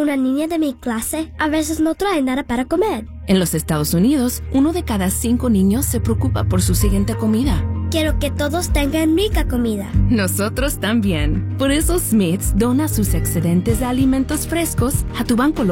Una niña de mi clase a veces no trae nada para comer. En los Estados Unidos, 1 de cada 5 niños se preocupa por su siguiente comida. Quiero que todos tengan rica comida. Nosotros también. Por eso Smith's dona sus excedentes de alimentos frescos a tu banco